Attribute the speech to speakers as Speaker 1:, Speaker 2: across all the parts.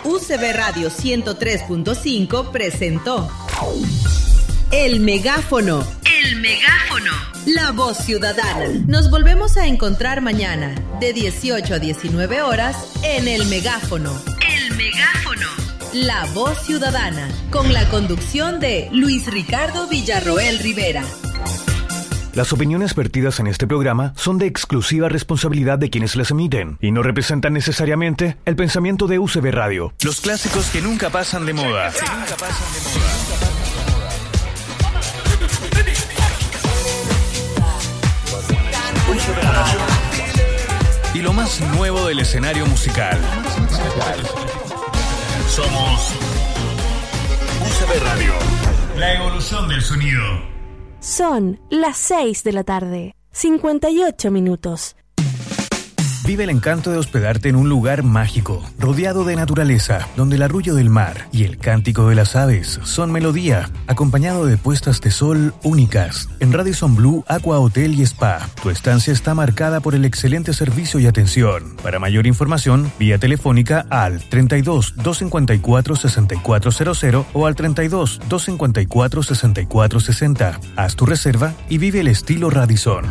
Speaker 1: UCB Radio 103.5 presentó El Megáfono. El Megáfono. La voz ciudadana. Nos volvemos a encontrar mañana de 18 a 19 horas en El Megáfono. El Megáfono. La voz ciudadana. Con la conducción de Luis Ricardo Villarroel Rivera.
Speaker 2: Las opiniones vertidas en este programa son de exclusiva responsabilidad de quienes las emiten y no representan necesariamente el pensamiento de UCB Radio.
Speaker 3: Los clásicos que nunca pasan de moda. Y lo más nuevo del escenario musical. Somos UCB Radio. La evolución del sonido.
Speaker 4: Son las 6 de la tarde, 58 minutos.
Speaker 2: Vive el encanto de hospedarte en un lugar mágico, rodeado de naturaleza, donde el arrullo del mar y el cántico de las aves son melodía, acompañado de puestas de sol únicas. En Radisson Blu Aqua Hotel y Spa, tu estancia está marcada por el excelente servicio y atención. Para mayor información, vía telefónica al 32 254 6400 o al 32 254 6460. Haz tu reserva y vive el estilo Radisson.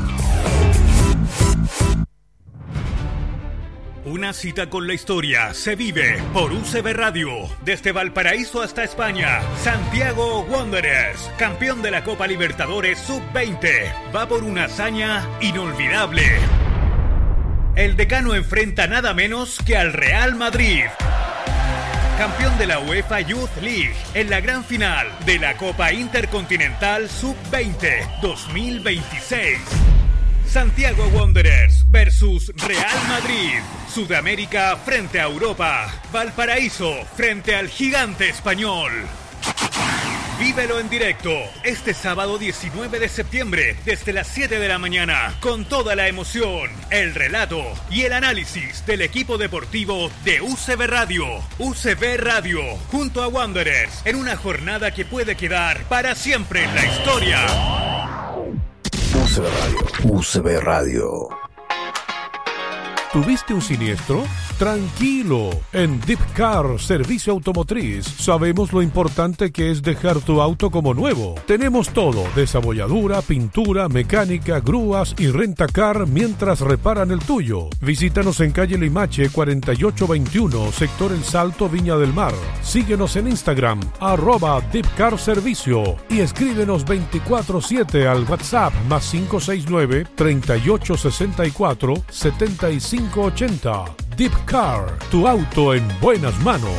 Speaker 3: Una cita con la historia se vive por UCB Radio. Desde Valparaíso hasta España, Santiago Wanderers, campeón de la Copa Libertadores Sub-20, va por una hazaña inolvidable. El decano enfrenta nada menos que al Real Madrid, campeón de la UEFA Youth League, en la gran final de la Copa Intercontinental Sub-20 2026. Santiago Wanderers versus Real Madrid. Sudamérica frente a Europa. Valparaíso frente al gigante español. Vívelo en directo este sábado 19 de septiembre desde las 7 de la mañana con toda la emoción, el relato y el análisis del equipo deportivo de UCB Radio. UCB Radio junto a Wanderers en una jornada que puede quedar para siempre en la historia.
Speaker 5: UCB Radio. UCB Radio.
Speaker 6: ¿Tuviste un siniestro? Tranquilo, en Deep Car Servicio Automotriz sabemos lo importante que es dejar tu auto como nuevo. Tenemos todo, desabolladura, pintura, mecánica, grúas y rentacar mientras reparan el tuyo. Visítanos en calle Limache 4821, sector El Salto, Viña del Mar. Síguenos en Instagram, @Deep Car Servicio y escríbenos 24/7 al WhatsApp +569 3864 7580. Deep Car, tu auto en buenas manos.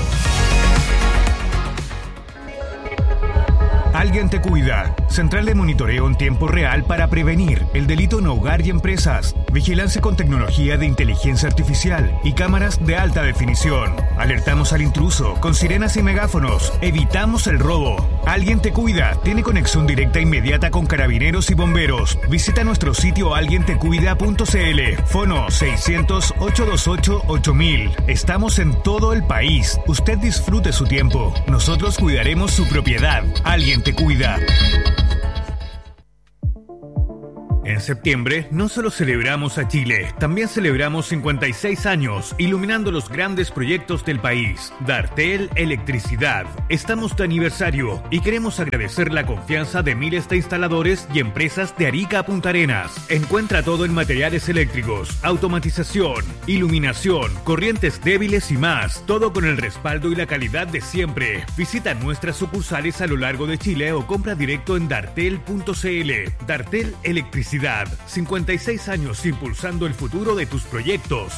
Speaker 2: Alguien te cuida. Central de monitoreo en tiempo real para prevenir el delito en hogar y empresas. Vigilancia con tecnología de inteligencia artificial y cámaras de alta definición. Alertamos al intruso con sirenas y megáfonos. Evitamos el robo. Alguien te cuida. Tiene conexión directa inmediata con carabineros y bomberos. Visita nuestro sitio alguientecuida.cl. Fono 600-828-8000. Estamos en todo el país. Usted disfrute su tiempo. Nosotros cuidaremos su propiedad. Alguien te cuida. En septiembre no solo celebramos a Chile, también celebramos 56 años iluminando los grandes proyectos del país. Dartel Electricidad. Estamos de aniversario y queremos agradecer la confianza de miles de instaladores y empresas de Arica a Punta Arenas. Encuentra todo en materiales eléctricos, automatización, iluminación, corrientes débiles y más. Todo con el respaldo y la calidad de siempre. Visita nuestras sucursales a lo largo de Chile o compra directo en dartel.cl. Dartel Electricidad. 56 años impulsando el futuro de tus proyectos.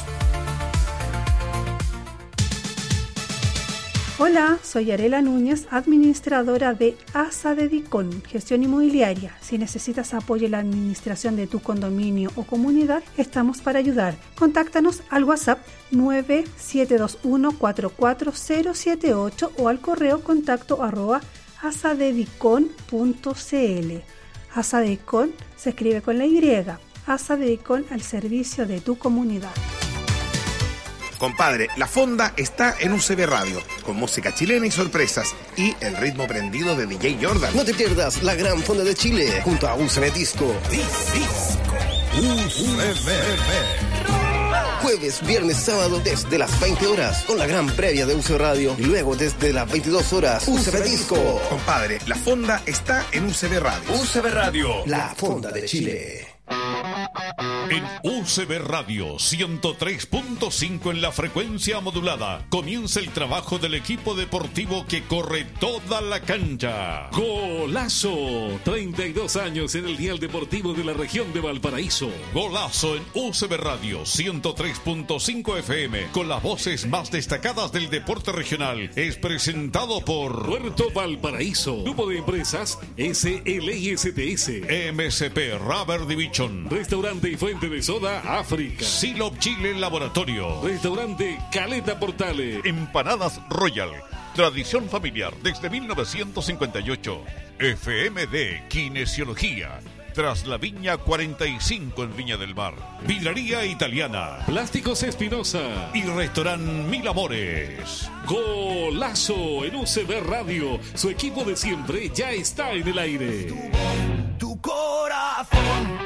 Speaker 7: Hola, soy Arela Núñez, administradora de ASA de Dicon, gestión inmobiliaria. Si necesitas apoyo en la administración de tu condominio o comunidad, estamos para ayudar. Contáctanos al WhatsApp 9721-44078 o al correo contacto@asadedicon.cl. Asadedicon se escribe con la Y. Asadedicon al servicio de tu comunidad.
Speaker 8: Compadre, la fonda está en UCB Radio, con música chilena y sorpresas, y el ritmo prendido de DJ Jordan.
Speaker 5: No te pierdas la gran fonda de Chile, junto a UCB Disco.
Speaker 8: UCB.
Speaker 5: Jueves, viernes, sábado desde las 20 horas con la gran previa de UCB Radio y luego desde las 22 horas UCB Disco.
Speaker 8: Compadre, la fonda está en UCB Radio.
Speaker 2: UCB Radio,
Speaker 5: la fonda de Chile.
Speaker 9: En UCB Radio 103.5 en la frecuencia modulada comienza el trabajo del equipo deportivo que corre toda la cancha.
Speaker 10: Golazo, 32 años en el dial deportivo de la región de Valparaíso.
Speaker 9: Golazo en UCB Radio 103.5 FM con las voces más destacadas del deporte regional. Es presentado por
Speaker 10: Puerto Valparaíso, Grupo de Empresas SLISTS,
Speaker 9: MSP Rubber Division,
Speaker 10: Restaurante y Fuente de Soda África,
Speaker 9: Silop Chile Laboratorio,
Speaker 10: Restaurante Caleta Portales,
Speaker 9: Empanadas Royal, tradición familiar desde 1958, FMD Kinesiología, tras la Viña 45 en Viña del Mar, Vidraría Italiana,
Speaker 10: Plásticos Espinosa
Speaker 9: y Restaurant Mil Amores.
Speaker 10: Golazo en UCB Radio, su equipo de siempre ya está en el aire.
Speaker 11: Tu corazón.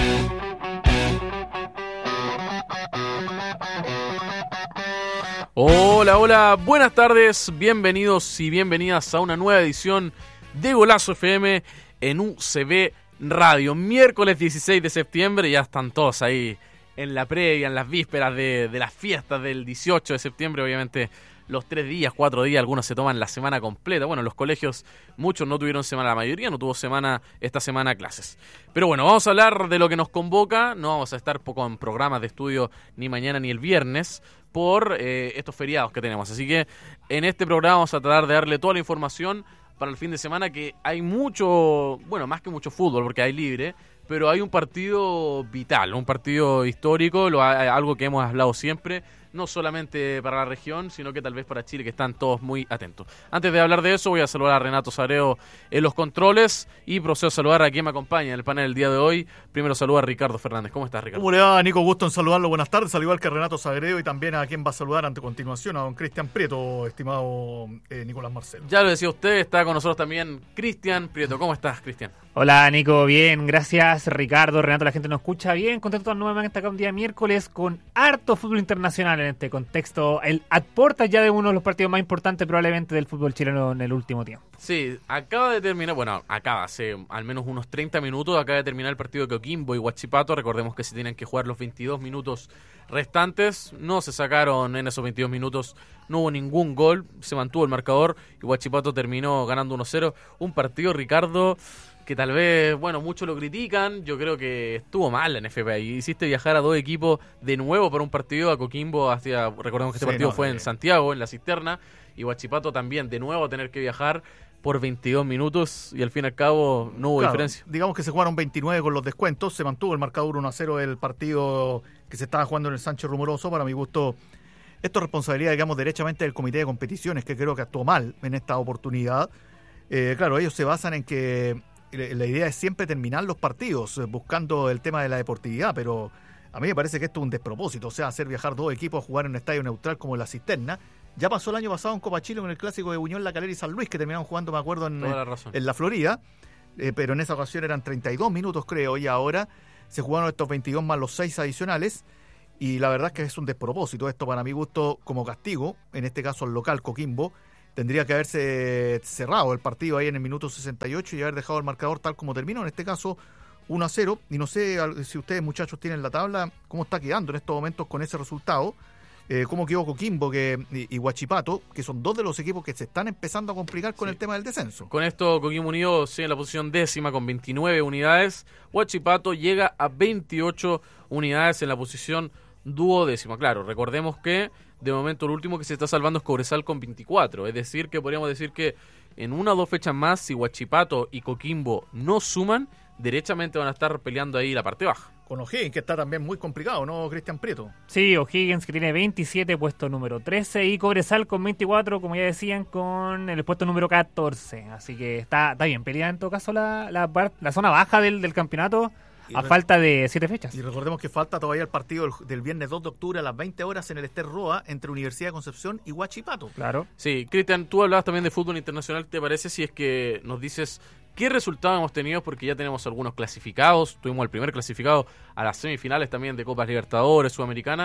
Speaker 12: Hola, hola, buenas tardes, bienvenidos y bienvenidas a una nueva edición de Golazo FM en UCB Radio. Miércoles 16 de septiembre, ya están todos ahí en la previa, en las vísperas de las fiestas del 18 de septiembre, obviamente los 3 días, 4 días, algunos se toman la semana completa. Bueno, los colegios, muchos no tuvieron semana, la mayoría no tuvo esta semana clases. Pero bueno, vamos a hablar de lo que nos convoca, no vamos a estar con programas de estudio ni mañana ni el viernes, por estos feriados que tenemos. Así que en este programa vamos a tratar de darle toda la información para el fin de semana, que hay mucho, bueno, más que mucho fútbol, porque hay libre, pero hay un partido vital, un partido histórico, algo que hemos hablado siempre, no solamente para la región, sino que tal vez para Chile, que están todos muy atentos. Antes de hablar de eso, voy a saludar a Renato Sagreo en los controles y procedo a saludar a quien me acompaña en el panel el día de hoy. Primero saludo a Ricardo Fernández. ¿Cómo estás, Ricardo?
Speaker 13: ¿Cómo le va, Nico? Gusto en saludarlo. Buenas tardes. Al igual que a Renato Sagreo y también a quien va a saludar ante continuación, a don Cristian Prieto, estimado Nicolás Marcelo.
Speaker 12: Ya lo decía usted, está con nosotros también Cristian Prieto. ¿Cómo estás, Cristian?
Speaker 14: Hola, Nico. Bien, gracias. Ricardo, Renato, la gente nos escucha bien. Contento nuevamente acá un día miércoles con harto fútbol internacional en este contexto. El aporta ya de uno de los partidos más importantes probablemente del fútbol chileno en el último tiempo.
Speaker 12: Sí, acaba de terminar, hace al menos unos 30 minutos, acaba de terminar el partido de Coquimbo y Huachipato. Recordemos que se tienen que jugar los 22 minutos restantes. No se sacaron en esos 22 minutos, no hubo ningún gol, se mantuvo el marcador y Huachipato terminó ganando 1-0. Un partido, Ricardo, que tal vez, muchos lo critican. Yo creo que estuvo mal la NFP. Hiciste viajar a dos equipos de nuevo para un partido a Coquimbo. Recordemos que este partido fue en Santiago, en la Cisterna, y Huachipato también de nuevo a tener que viajar por 22 minutos y al fin y al cabo no hubo diferencia.
Speaker 13: Digamos que se jugaron 29 con los descuentos, se mantuvo el marcador 1-0 del partido que se estaba jugando en el Sánchez Rumoroso. Para mi gusto, esto es responsabilidad, digamos, derechamente del Comité de Competiciones, que creo que actuó mal en esta oportunidad. Claro, ellos se basan en que la idea es siempre terminar los partidos buscando el tema de la deportividad, pero a mí me parece que esto es un despropósito. O sea, hacer viajar dos equipos a jugar en un estadio neutral como la Cisterna. Ya pasó el año pasado en Copa Chile con el clásico de Unión La Calera y San Luis, que terminaron jugando, me acuerdo, en la Florida, pero en esa ocasión eran 32 minutos, creo, y ahora se jugaron estos 22 más los 6 adicionales, y la verdad es que es un despropósito. Esto, para mi gusto, como castigo, en este caso al local Coquimbo, tendría que haberse cerrado el partido ahí en el minuto 68 y haber dejado el marcador tal como terminó, en este caso 1-0, y no sé si ustedes, muchachos, tienen la tabla, cómo está quedando en estos momentos con ese resultado. Cómo quedó Coquimbo y Huachipato, que son dos de los equipos que se están empezando a complicar con el tema del descenso.
Speaker 12: Con esto, Coquimbo Unido sigue en la posición 10ª con 29 unidades. Huachipato llega a 28 unidades en la posición 12ª. Claro, recordemos que de momento el último que se está salvando es Cobresal con 24. Es decir, que podríamos decir que en una o dos fechas más, si Huachipato y Coquimbo no suman, derechamente van a estar peleando ahí la parte baja.
Speaker 13: Con O'Higgins, que está también muy complicado, ¿no, Cristian Prieto?
Speaker 14: Sí, O'Higgins, que tiene 27, puesto número 13, y Cobresal con 24, como ya decían, con el puesto número 14. Así que está bien peleada en todo caso la zona baja del campeonato, a falta de 7 fechas.
Speaker 13: Y recordemos que falta todavía el partido del viernes 2 de octubre a las 20 horas en el Ester Roa entre Universidad de Concepción y Huachipato.
Speaker 14: Claro.
Speaker 12: Sí, Cristian, tú hablabas también de fútbol internacional. ¿Te parece si es que nos dices qué resultados hemos tenido? Porque ya tenemos algunos clasificados. Tuvimos el primer clasificado a las semifinales también de Copas Libertadores, Sudamericana.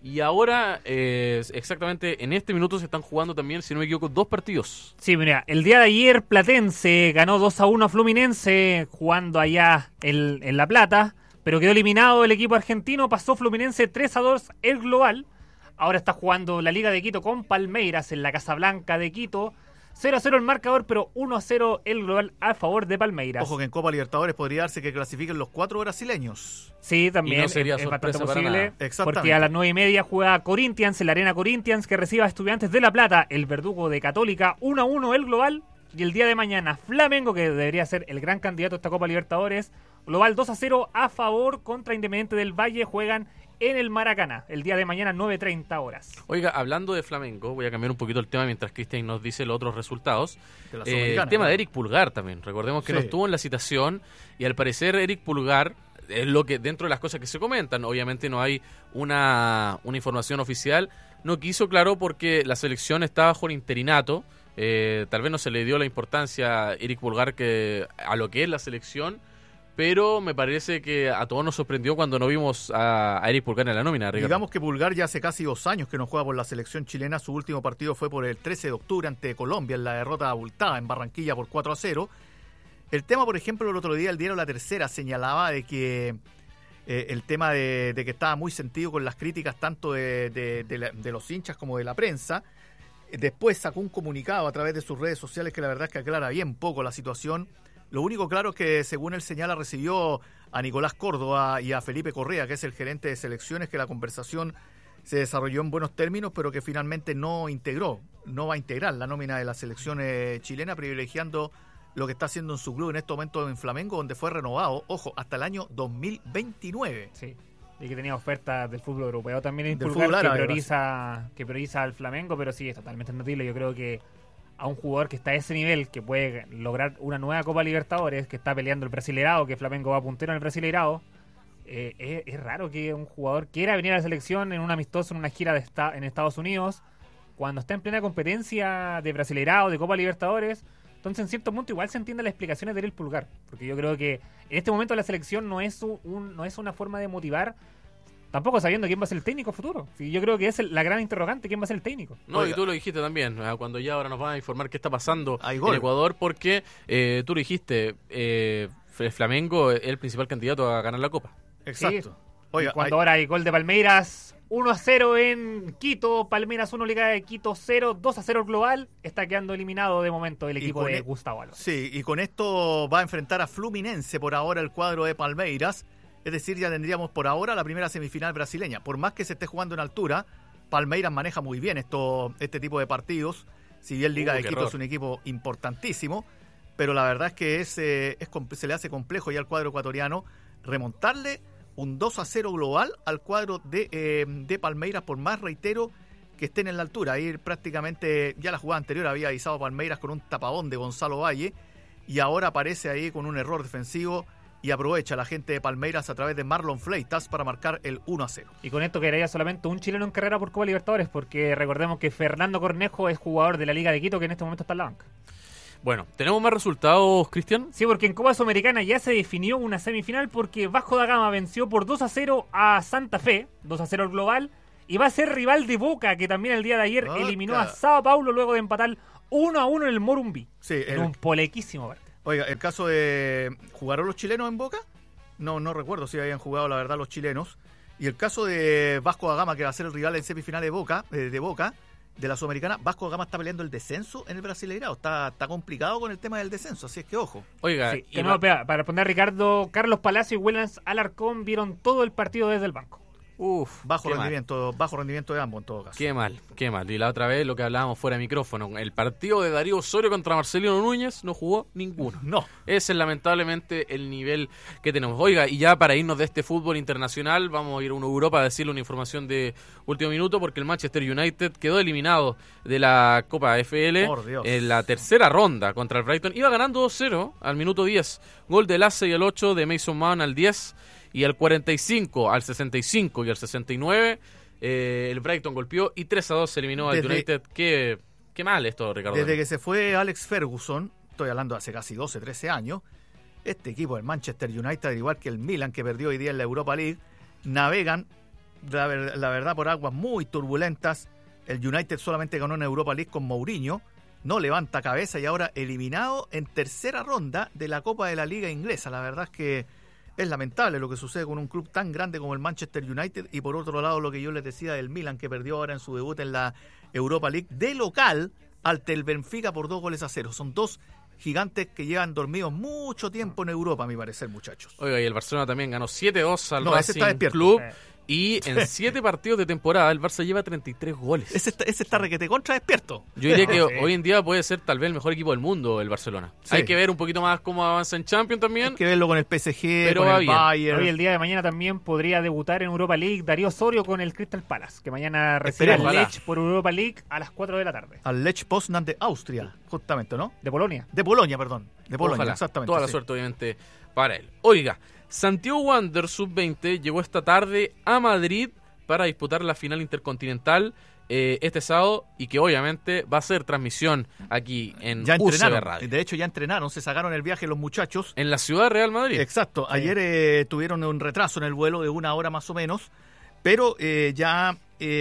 Speaker 12: Y ahora, exactamente en este minuto se están jugando también, si no me equivoco, 2 partidos.
Speaker 14: Sí, mira, el día de ayer Platense ganó 2-1 a Fluminense jugando allá en La Plata, pero quedó eliminado el equipo argentino, pasó Fluminense 3-2 el global. Ahora está jugando la Liga de Quito con Palmeiras en la Casablanca de Quito. 0-0 el marcador, pero 1-0 el global a favor de Palmeiras.
Speaker 13: Ojo que en Copa Libertadores podría darse que clasifiquen los 4 brasileños.
Speaker 14: Sí, también
Speaker 12: no sería
Speaker 14: es bastante
Speaker 12: sorpresa
Speaker 14: posible.
Speaker 13: Exactamente.
Speaker 14: Porque a las 9:30 juega Corinthians en la Arena Corinthians, que recibe a Estudiantes de La Plata, el verdugo de Católica. 1-1 el global. Y el día de mañana Flamengo, que debería ser el gran candidato a esta Copa Libertadores. Global 2-0 a favor contra Independiente del Valle. Juegan en el Maracaná, el día de mañana 9:30 horas.
Speaker 12: Oiga, hablando de Flamengo, voy a cambiar un poquito el tema mientras Cristian nos dice los otros resultados. El tema de Eric Pulgar también. Recordemos que no estuvo en la citación y al parecer Eric Pulgar, es lo que dentro de las cosas que se comentan, obviamente no hay una información oficial, no quiso, claro, porque la selección está bajo el interinato. Tal vez no se le dio la importancia a Eric Pulgar a lo que es la selección. Pero me parece que a todos nos sorprendió cuando no vimos a Eric Pulgar en la nómina, Ricardo.
Speaker 13: Digamos que Pulgar ya hace casi 2 años que no juega por la selección chilena. Su último partido fue por el 13 de octubre ante Colombia en la derrota abultada en Barranquilla por 4-0. El tema, por ejemplo, el otro día el diario La Tercera señalaba de que el tema de que estaba muy sentido con las críticas tanto de los hinchas como de la prensa. Después sacó un comunicado a través de sus redes sociales que la verdad es que aclara bien poco la situación. Lo único claro es que, según él señala, recibió a Nicolás Córdoba y a Felipe Correa, que es el gerente de selecciones, que la conversación se desarrolló en buenos términos, pero que finalmente no va a integrar la nómina de la selección chilena, privilegiando lo que está haciendo en su club en este momento en Flamengo, donde fue renovado, ojo, hasta el año 2029.
Speaker 14: Sí, y que tenía ofertas del fútbol europeo también en
Speaker 13: fútbol árabe,
Speaker 14: que prioriza al Flamengo, pero sí, es totalmente entendible. Yo creo que a un jugador que está a ese nivel, que puede lograr una nueva Copa Libertadores, que está peleando el Brasileirao, que Flamengo va puntero en el Brasileirao, es raro que un jugador quiera venir a la selección en un amistoso, en una gira en Estados Unidos, cuando está en plena competencia de Brasileirao, de Copa Libertadores. Entonces, en cierto punto, igual se entienden las explicaciones de Eric Pulgar, porque yo creo que en este momento la selección no es una forma de motivar, tampoco sabiendo quién va a ser el técnico futuro. Sí, yo creo que es la gran interrogante, quién va a ser el técnico.
Speaker 12: No, oiga, y tú lo dijiste también, cuando ya ahora nos van a informar qué está pasando en Ecuador, porque tú lo dijiste, Flamengo es el principal candidato a ganar la Copa.
Speaker 13: Exacto.
Speaker 14: Sí. Oiga, cuando ahora hay gol de Palmeiras, 1-0 en Quito, Palmeiras 1, Liga de Quito 0, 2-0 global, está quedando eliminado de momento el equipo de Gustavo Álvarez.
Speaker 13: Sí, y con esto va a enfrentar a Fluminense por ahora el cuadro de Palmeiras. Es decir, ya tendríamos por ahora la primera semifinal brasileña. Por más que se esté jugando en altura, Palmeiras maneja muy bien este tipo de partidos. Si bien Liga de Quito es un equipo importantísimo, pero la verdad es que se le hace complejo ya al cuadro ecuatoriano remontarle un 2-0 global al cuadro de Palmeiras, por más, reitero, que estén en la altura. Ahí prácticamente ya la jugada anterior había avisado a Palmeiras con un tapabón de Gonzalo Valle y ahora aparece ahí con un error defensivo y aprovecha la gente de Palmeiras a través de Marlon Fleitas para marcar el 1-0.
Speaker 14: Y con esto quedaría solamente un chileno en carrera por Copa Libertadores, porque recordemos que Fernando Cornejo es jugador de la Liga de Quito, que en este momento está en la banca.
Speaker 12: Bueno, ¿tenemos más resultados, Cristian?
Speaker 14: Sí, porque en Copa Sudamericana ya se definió una semifinal, porque Vasco da Gama venció por 2-0 a Santa Fe, 2-0 el global, y va a ser rival de Boca, que también el día de ayer eliminó a Sao Paulo luego de empatar 1-1 en el Morumbi, en un polequísimo partido.
Speaker 13: Oiga, el caso de... ¿Jugaron los chilenos en Boca? No recuerdo si habían jugado, la verdad, los chilenos. Y el caso de Vasco da Gama, que va a ser el rival en semifinal de Boca, de la Sudamericana. Vasco da Gama está peleando el descenso en el Brasileirao. Está complicado con el tema del descenso, así es que ojo.
Speaker 12: Oiga,
Speaker 14: sí, para responder a Ricardo, Carlos Palacio y Williams Alarcón vieron todo el partido desde el banco.
Speaker 13: Bajo rendimiento de ambos en todo caso.
Speaker 12: Qué mal. Y la otra vez lo que hablábamos fuera de micrófono, el partido de Darío Osorio contra Marcelino Núñez no jugó ninguno.
Speaker 13: No.
Speaker 12: Ese es lamentablemente el nivel que tenemos. Oiga, y ya para irnos de este fútbol internacional, vamos a ir a Europa a decirle una información de último minuto, porque el Manchester United quedó eliminado de la Copa FL en la tercera ronda contra el Brighton. Iba ganando 2-0 al minuto 10. Gol del Lasse y el 8 de Mason Mount al 10. Y al 45, al 65 y al 69, el Brighton golpeó y 3-2 se eliminó al United. Qué mal esto, Ricardo.
Speaker 13: Desde que se fue Alex Ferguson, estoy hablando de hace casi 12, 13 años, este equipo del Manchester United, al igual que el Milan, que perdió hoy día en la Europa League, navegan la verdad, por aguas muy turbulentas. El United solamente ganó en Europa League con Mourinho, no levanta cabeza y ahora eliminado en tercera ronda de la Copa de la Liga Inglesa. La verdad es que es lamentable lo que sucede con un club tan grande como el Manchester United, y por otro lado lo que yo les decía del Milan, que perdió ahora en su debut en la Europa League de local ante el Benfica por 2-0. Son dos gigantes que llevan dormidos mucho tiempo en Europa, a mi parecer, muchachos.
Speaker 12: Oiga, y el Barcelona también ganó 7-2 al Racing Club. Y en 7 partidos de temporada el Barça lleva 33 goles.
Speaker 13: Ese está requete contra despierto.
Speaker 12: Yo diría que hoy en día puede ser tal vez el mejor equipo del mundo el Barcelona.
Speaker 13: Sí.
Speaker 12: Hay que ver un poquito más cómo avanza en Champions también.
Speaker 13: Hay que verlo con el PSG,
Speaker 12: pero
Speaker 13: con el Bayern.
Speaker 14: Hoy el día de mañana también podría debutar en Europa League Darío Osorio con el Crystal Palace, que mañana recibe al Lech por Europa League a las 4 de la tarde.
Speaker 13: Al Lech Poznan de Austria, justamente, ¿no?
Speaker 14: De Polonia.
Speaker 13: De Polonia, perdón. De Polonia,
Speaker 12: ojalá,
Speaker 13: exactamente.
Speaker 12: Toda la suerte, obviamente, para él. Oiga, Santiago Wanderers Sub-20 llegó esta tarde a Madrid para disputar la final intercontinental este sábado, y que obviamente va a ser transmisión aquí en UCB Radio.
Speaker 13: De hecho ya entrenaron, se sacaron el viaje los muchachos.
Speaker 12: En la ciudad de Real Madrid.
Speaker 13: Exacto, sí. Ayer tuvieron un retraso en el vuelo de 1 hora más o menos, pero ya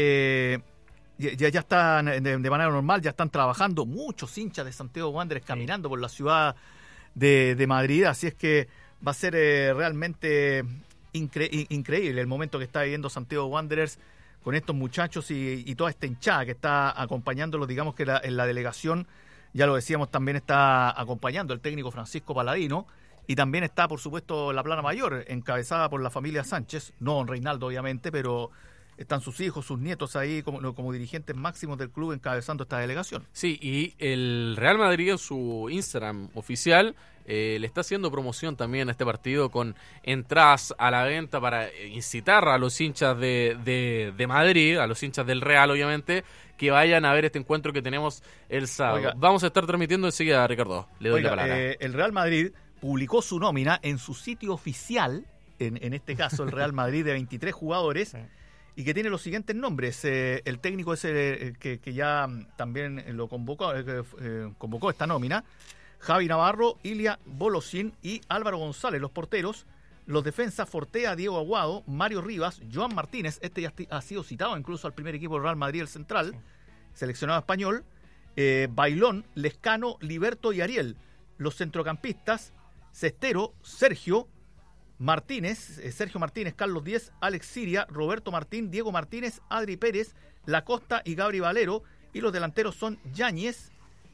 Speaker 13: están de manera normal, ya están trabajando muchos hinchas de Santiago Wanderers caminando por la ciudad de Madrid, así es que va a ser realmente increíble el momento que está viviendo Santiago Wanderers con estos muchachos y toda esta hinchada que está acompañándolos. Digamos que en la delegación, ya lo decíamos, también está acompañando el técnico Francisco Paladino, y también está, por supuesto, la plana mayor, encabezada por la familia Sánchez, no don Reinaldo obviamente, pero están sus hijos, sus nietos ahí como dirigentes máximos del club encabezando esta delegación.
Speaker 12: Sí, y el Real Madrid en su Instagram oficial le está haciendo promoción también a este partido con entradas a la venta para incitar a los hinchas de Madrid, a los hinchas del Real obviamente, que vayan a ver este encuentro que tenemos el sábado. Oiga, vamos a estar transmitiendo enseguida, Ricardo. Le doy la palabra.
Speaker 13: El Real Madrid publicó su nómina en su sitio oficial, en este caso el Real Madrid, de 23 jugadores, sí, y que tiene los siguientes nombres. El técnico es que ya también lo convocó esta nómina: Javi Navarro, Ilia Bolosín y Álvaro González, los porteros. Los defensas: Fortea, Diego Aguado, Mario Rivas, Joan Martínez, ya ha sido citado incluso al primer equipo del Real Madrid, el central, sí, seleccionado español, Bailón, Lescano, Liberto y Ariel. Los centrocampistas: Cestero, Sergio Martínez, Carlos Díez, Alex Siria, Roberto Martín, Diego Martínez, Adri Pérez, Lacosta y Gabri Valero. Y los delanteros son Yáñez,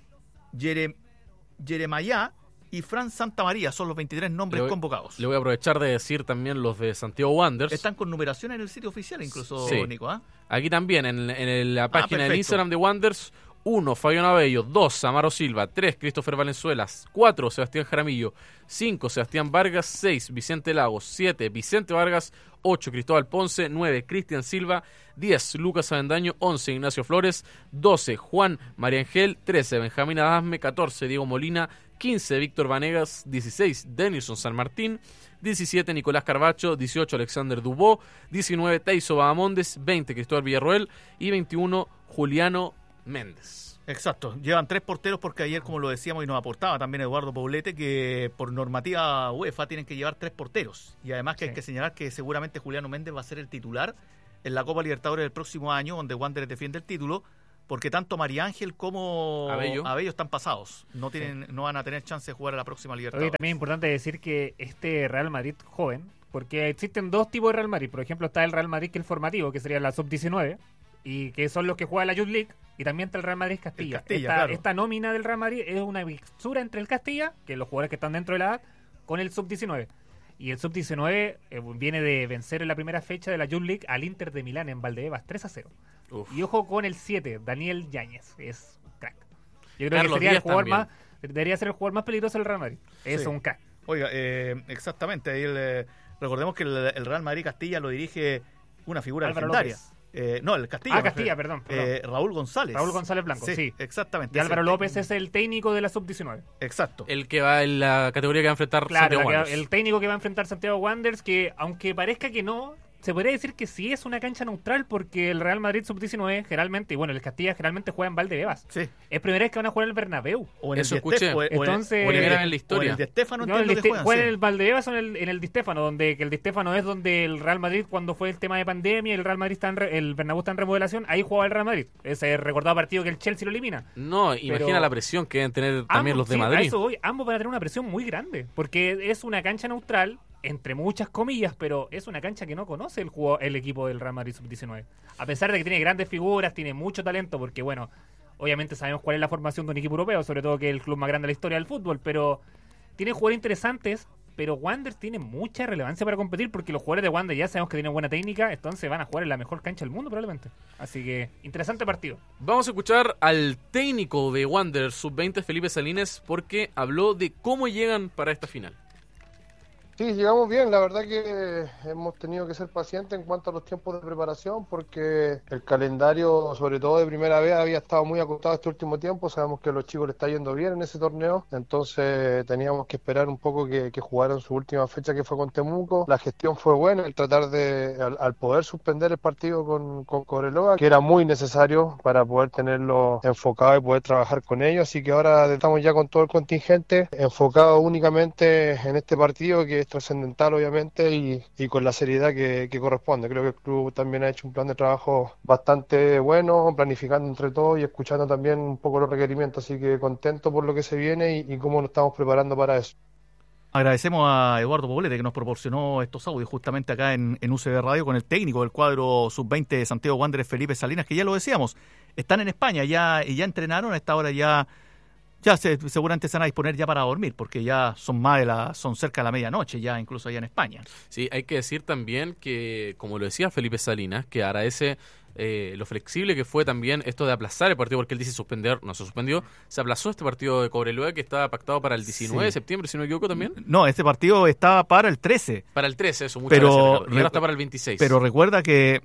Speaker 13: Jeremayá y Fran Santamaría. Son los 23 nombres convocados.
Speaker 12: Le voy a aprovechar de decir también los de Santiago Wanderers.
Speaker 13: Están con numeración en el sitio oficial incluso, sí, Nico.
Speaker 12: Aquí también, en la página del Instagram de Wanderers: 1, Fabián Abello; 2, Amaro Silva; 3, Christopher Valenzuela; 4, Sebastián Jaramillo; 5, Sebastián Vargas; 6, Vicente Lagos; 7, Vicente Vargas; 8, Cristóbal Ponce; 9, Cristian Silva; 10, Lucas Avendaño; 11, Ignacio Flores; 12, Juan María Ángel; 13, Benjamín Adasme; 14, Diego Molina; 15, Víctor Vanegas; 16, Denilson San Martín; 17, Nicolás Carbacho; 18, Alexander Dubó; 19, Teiso Bahamondes; 20, Cristóbal Villarroel; y 21, Juliano Méndez.
Speaker 13: Exacto, llevan 3 porteros porque ayer, como lo decíamos y nos aportaba también Eduardo Poblete, que por normativa UEFA tienen que llevar 3 porteros, y además que sí, hay que señalar que seguramente Juliano Méndez va a ser el titular en la Copa Libertadores del próximo año, donde Wanderers defiende el título, porque tanto María Ángel como Abello están pasados, no van a tener chance de jugar a la próxima Libertadores.
Speaker 14: Hoy también es importante decir que este Real Madrid joven, porque existen 2 tipos de Real Madrid. Por ejemplo, está el Real Madrid, que es el formativo, que sería la sub-19, y que son los que juegan la Youth League, y también está el Real Madrid Castilla. Esta nómina del Real Madrid es una mixtura entre el Castilla, que es los jugadores que están dentro de la edad, con el sub-19. Y el sub-19 viene de vencer en la primera fecha de la Youth League al Inter de Milán en Valdebebas 3-0. Uf. Y ojo con el 7, Daniel Yáñez, es crack. Yo creo que sería el jugador debería ser el jugador más peligroso del Real Madrid. Es un crack.
Speaker 13: Oiga, exactamente. Ahí recordemos que el Real Madrid Castilla lo dirige una figura
Speaker 14: Álvaro
Speaker 13: legendaria.
Speaker 14: López.
Speaker 13: No, el Castilla.
Speaker 14: Castilla, perdón.
Speaker 13: Raúl González.
Speaker 14: Raúl González Blanco, sí.
Speaker 13: Exactamente.
Speaker 14: Y Álvaro López es el técnico de la sub-19.
Speaker 13: Exacto.
Speaker 12: El que va en la categoría que va a enfrentar Santiago Wanderers.
Speaker 14: El técnico que va a enfrentar Santiago Wanderers, que aunque parezca que no, se podría decir que sí es una cancha neutral porque el Real Madrid Sub-19 generalmente, y bueno, el Castilla generalmente juega en Valdebebas.
Speaker 13: Sí.
Speaker 14: Es primera vez que van a jugar en el Bernabéu.
Speaker 13: O en
Speaker 12: Eso
Speaker 13: el
Speaker 12: escuché.
Speaker 14: Entonces,
Speaker 12: o en la historia.
Speaker 13: O en el Di Stéfano,
Speaker 14: no,
Speaker 13: entiendo que
Speaker 14: juegan en el Valdebebas o en el Di Stéfano, donde que el Di Stéfano es donde el Real Madrid, cuando fue el tema de pandemia, el Real Madrid el Bernabéu está en remodelación, ahí jugaba el Real Madrid. Ese recordado partido que el Chelsea lo elimina.
Speaker 12: No, imagina la presión que deben tener también los de Madrid.
Speaker 14: A eso voy, ambos van a tener una presión muy grande, porque es una cancha neutral, entre muchas comillas, pero es una cancha que no conoce el equipo del Real Madrid Sub-19. A pesar de que tiene grandes figuras, tiene mucho talento, porque bueno, obviamente sabemos cuál es la formación de un equipo europeo, sobre todo que es el club más grande de la historia del fútbol, pero tiene jugadores interesantes, pero Wander tiene mucha relevancia para competir, porque los jugadores de Wander ya sabemos que tienen buena técnica, entonces van a jugar en la mejor cancha del mundo probablemente. Así que, interesante partido.
Speaker 12: Vamos a escuchar al técnico de Wander Sub-20, Felipe Salinas, porque habló de cómo llegan para esta final.
Speaker 15: Sí, llegamos bien, la verdad que hemos tenido que ser pacientes en cuanto a los tiempos de preparación porque el calendario, sobre todo de primera vez, había estado muy acotado este último tiempo. Sabemos que a los chicos les está yendo bien en ese torneo, entonces teníamos que esperar un poco que jugaran su última fecha, que fue con Temuco. La gestión fue buena, el tratar al poder suspender el partido con Cobreloa, que era muy necesario para poder tenerlo enfocado y poder trabajar con ellos, así que ahora estamos ya con todo el contingente enfocado únicamente en este partido, que es trascendental obviamente y con la seriedad que corresponde. Creo que el club también ha hecho un plan de trabajo bastante bueno, planificando entre todos y escuchando también un poco los requerimientos, así que contento por lo que se viene y cómo nos estamos preparando para eso.
Speaker 13: Agradecemos a Eduardo Poblete que nos proporcionó estos audios justamente acá en UCB Radio con el técnico del cuadro Sub-20 de Santiago Wanderers, Felipe Salinas, que ya lo decíamos, están en España ya entrenaron, a esta hora ya seguramente se van a disponer ya para dormir, porque ya son cerca de la medianoche, ya incluso allá en España.
Speaker 12: Sí, hay que decir también que, como lo decía Felipe Salinas, que agradece lo flexible que fue también esto de aplazar el partido, porque él dice suspender, no se suspendió, se aplazó este partido de Cobreloa que estaba pactado para el 19 de septiembre, si no me equivoco también.
Speaker 13: No, este partido estaba para el 13.
Speaker 12: Para el 13, eso, muchas gracias, Ricardo. Y ahora está para el 26.
Speaker 13: Pero recuerda que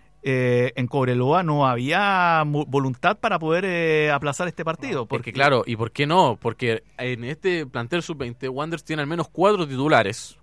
Speaker 13: en Cobreloa no había voluntad para poder aplazar este partido.
Speaker 12: Porque claro, ¿y por qué no? Porque en este plantel sub-20 Wanderers tiene al menos 4 titulares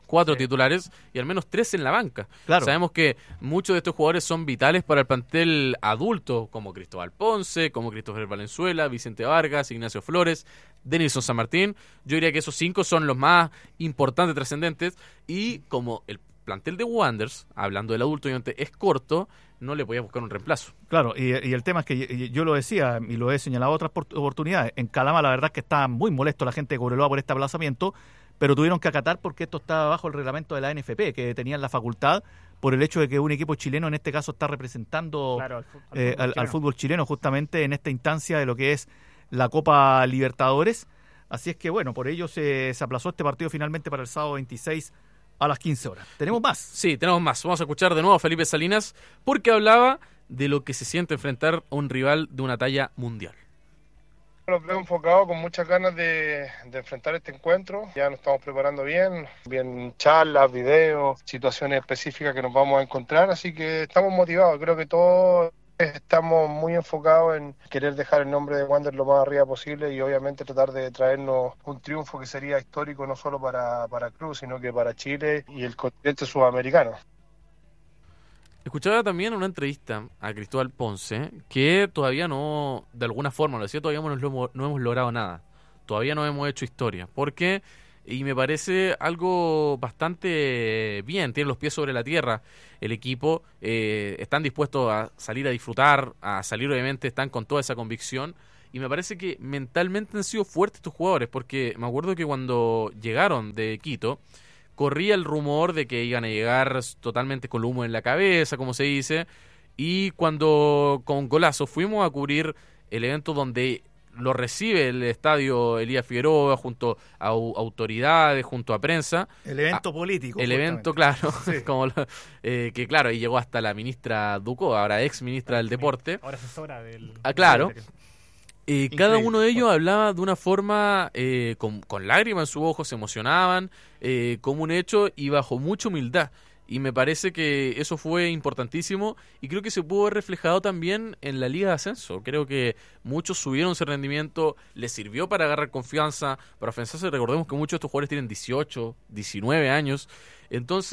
Speaker 12: y al menos 3 en la banca.
Speaker 13: Claro.
Speaker 12: Sabemos que muchos de estos jugadores son vitales para el plantel adulto, como Cristóbal Ponce, como Christopher Valenzuela, Vicente Vargas, Ignacio Flores, Denilson San Martín. Yo diría que esos 5 son los más importantes, trascendentes, y como el plantel de Wanderers, hablando del adulto, obviamente es corto, no le podía buscar un reemplazo.
Speaker 13: Claro, y el tema es que yo lo decía y lo he señalado otras oportunidades. En Calama la verdad es que está muy molesto la gente de Cobreloa por este aplazamiento, pero tuvieron que acatar porque esto estaba bajo el reglamento de la NFP, que tenían la facultad por el hecho de que un equipo chileno en este caso está representando al fútbol chileno justamente en esta instancia de lo que es la Copa Libertadores. Así es que bueno, por ello se aplazó este partido finalmente para el sábado 26 a las 15 horas. ¿Tenemos más?
Speaker 12: Sí, tenemos más. Vamos a escuchar de nuevo a Felipe Salinas porque hablaba de lo que se siente enfrentar a un rival de una talla mundial.
Speaker 15: Los veo enfocados con muchas ganas de enfrentar este encuentro. Ya nos estamos preparando bien charlas, videos, situaciones específicas que nos vamos a encontrar, así que estamos motivados. Creo que todos estamos muy enfocados en querer dejar el nombre de Wander lo más arriba posible y obviamente tratar de traernos un triunfo que sería histórico no solo para Cruz, sino que para Chile y el continente sudamericano.
Speaker 12: Escuchaba también una entrevista a Cristóbal Ponce que todavía no, de alguna forma, lo decía, todavía no hemos logrado nada. Todavía no hemos hecho historia. Porque, y me parece algo bastante bien, tienen los pies sobre la tierra. El equipo están dispuestos a salir a disfrutar, a salir obviamente, están con toda esa convicción. Y me parece que mentalmente han sido fuertes estos jugadores, porque me acuerdo que cuando llegaron de Quito, corría el rumor de que iban a llegar totalmente con el humo en la cabeza, como se dice, y cuando con Golazo fuimos a cubrir el evento donde lo recibe el estadio Elías Figueroa junto a autoridades, junto a prensa.
Speaker 13: El evento político.
Speaker 12: El evento, claro, sí. Que claro, y llegó hasta la ministra Ducó, ahora ex ministra del Deporte.
Speaker 14: Ahora asesora del...
Speaker 12: claro. Cada uno de ellos hablaba de una forma con lágrimas en sus ojos, se emocionaban como un hecho y bajo mucha humildad. Y me parece que eso fue importantísimo y creo que se pudo ver reflejado también en la Liga de Ascenso. Creo que muchos subieron ese rendimiento, les sirvió para agarrar confianza, para afianzarse. Recordemos que muchos de estos jugadores tienen 18, 19 años. Entonces,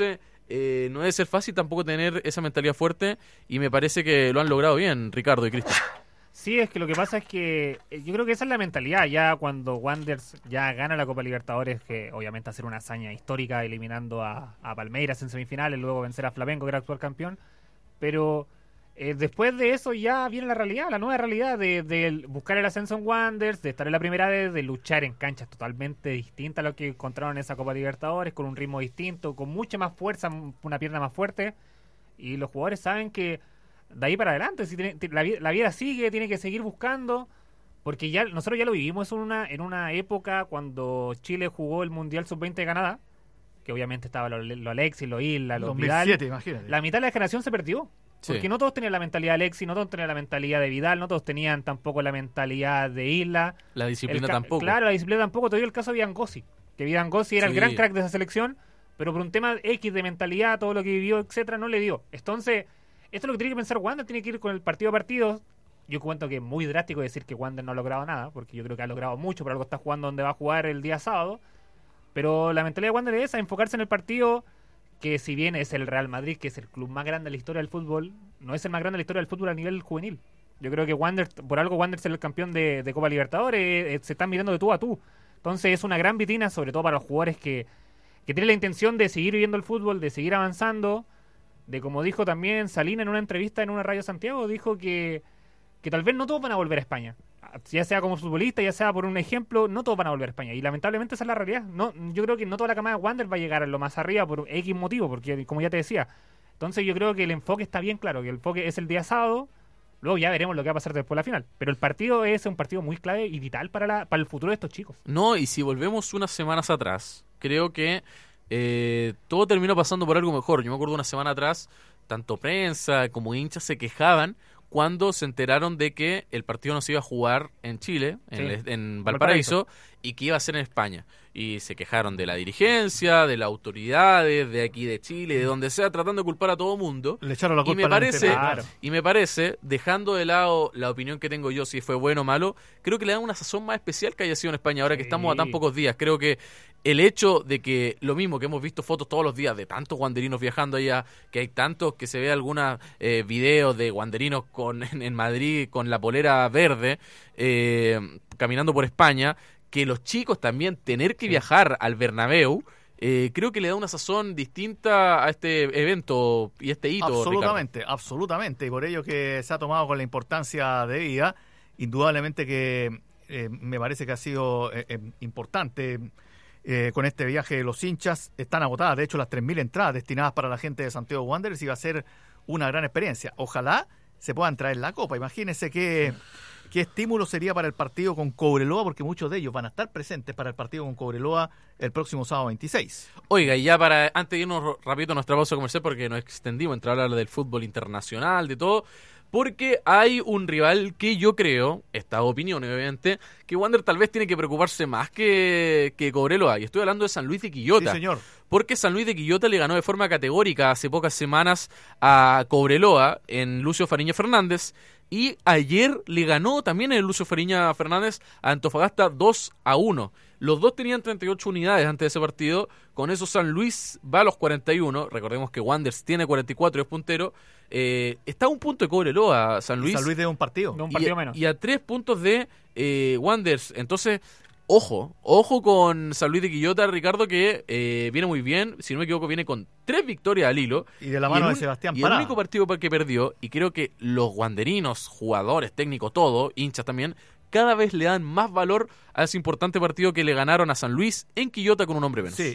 Speaker 12: no debe ser fácil tampoco tener esa mentalidad fuerte, y me parece que lo han logrado bien, Ricardo y Cristian.
Speaker 14: Sí, es que lo que pasa es que yo creo que esa es la mentalidad. Ya cuando Wanderers ya gana la Copa Libertadores, que obviamente hacer una hazaña histórica eliminando a Palmeiras en semifinales, luego vencer a Flamengo, que era actual campeón, pero después de eso ya viene la realidad, la nueva realidad de buscar el ascenso en Wanderers, de estar en la primera vez, de luchar en canchas totalmente distintas a lo que encontraron en esa Copa Libertadores, con un ritmo distinto, con mucha más fuerza, una pierna más fuerte, y los jugadores saben que de ahí para adelante, si la vida sigue, tiene que seguir buscando, porque ya nosotros ya lo vivimos en una época cuando Chile jugó el Mundial Sub-20 de Canadá, que obviamente estaba lo Alexis, lo Isla, lo
Speaker 13: 2007,
Speaker 14: Vidal.
Speaker 13: imagínate.
Speaker 14: La mitad de la generación se perdió, porque no todos tenían la mentalidad de Alexis, no todos tenían la mentalidad de Vidal, no todos tenían tampoco la mentalidad de Isla.
Speaker 12: La disciplina tampoco.
Speaker 14: Claro, la disciplina tampoco. Te dio el caso de Vidangosi, que Vidangosi era el gran crack de esa selección, pero por un tema X de mentalidad, todo lo que vivió, etcétera, no le dio. Entonces, esto es lo que tiene que pensar Wander, tiene que ir con el partido a partido. Yo cuento que es muy drástico decir que Wander no ha logrado nada, porque yo creo que ha logrado mucho, por algo está jugando donde va a jugar el día sábado. Pero la mentalidad de Wander es esa, enfocarse en el partido, que si bien es el Real Madrid, que es el club más grande de la historia del fútbol, no es el más grande de la historia del fútbol a nivel juvenil. Yo creo que Wander, por algo Wander es el campeón de Copa Libertadores, se están mirando de tú a tú. Entonces es una gran vitrina, sobre todo para los jugadores que tienen la intención de seguir viviendo el fútbol, de seguir avanzando. De como dijo también Salina en una entrevista en una radio Santiago, dijo que tal vez no todos van a volver a España, ya sea como futbolista, ya sea por un ejemplo, no todos van a volver a España, y lamentablemente esa es la realidad. Yo creo que no toda la camada de Wander va a llegar a lo más arriba por X motivo, porque como ya te decía, entonces yo creo que el enfoque está bien claro, que el enfoque es el día sábado, luego ya veremos lo que va a pasar después de la final, pero el partido es un partido muy clave y vital para el futuro de estos chicos.
Speaker 12: No, y si volvemos unas semanas atrás, creo que todo terminó pasando por algo mejor. Yo me acuerdo una semana atrás, tanto prensa como hinchas se quejaban cuando se enteraron de que el partido no se iba a jugar en Chile, en Valparaíso, y que iba a ser en España. Y se quejaron de la dirigencia, de las autoridades, de aquí de Chile, de donde sea, tratando de culpar a todo mundo.
Speaker 13: Le echaron la culpa
Speaker 12: y me parece, dejando de lado la opinión que tengo yo, si fue bueno o malo, creo que le dan una sazón más especial que haya sido en España, ahora que estamos a tan pocos días. Creo que el hecho de que, lo mismo que hemos visto fotos todos los días de tantos guanderinos viajando allá, que hay tantos que se ve algunos videos de guanderinos en Madrid con la polera verde, caminando por España, que los chicos también tener que viajar al Bernabéu, creo que le da una sazón distinta a este evento y este hito.
Speaker 13: Absolutamente,
Speaker 12: Ricardo.
Speaker 13: Absolutamente, y por ello que se ha tomado con la importancia debida. Indudablemente que me parece que ha sido importante. Con este viaje los hinchas están agotadas, de hecho las 3.000 entradas destinadas para la gente de Santiago Wanderers, y va a ser una gran experiencia. Ojalá se puedan traer la copa. Imagínense qué estímulo sería para el partido con Cobreloa, porque muchos de ellos van a estar presentes para el partido con Cobreloa el próximo sábado 26.
Speaker 12: Oiga, y ya antes de irnos rapidito a nuestra pausa comercial, porque nos extendimos entre hablar del fútbol internacional, de todo, porque hay un rival que yo creo, esta opinión obviamente, que Wander tal vez tiene que preocuparse más que Cobreloa, y estoy hablando de San Luis de Quillota.
Speaker 13: Sí, señor.
Speaker 12: Porque San Luis de Quillota le ganó de forma categórica hace pocas semanas a Cobreloa en Lucio Fariña Fernández, y ayer le ganó también en Lucio Fariña Fernández a Antofagasta 2-1. Los dos tenían 38 unidades antes de ese partido. Con eso San Luis va a los 41. Recordemos que Wanderers tiene 44 y es puntero. Está a un punto de Cobreloa San Luis.
Speaker 13: San Luis de un partido.
Speaker 14: De un partido menos.
Speaker 12: Y a 3 puntos de Wanderers. Entonces, ojo con San Luis de Quillota, Ricardo, que viene muy bien. Si no me equivoco, viene con 3 victorias al hilo.
Speaker 13: Y de la mano de Sebastián
Speaker 12: Pará. Y el único partido que perdió, y creo que los wanderinos, jugadores, técnicos, todo, hinchas también, cada vez le dan más valor a ese importante partido que le ganaron a San Luis en Quillota con un hombre menos.
Speaker 13: Sí,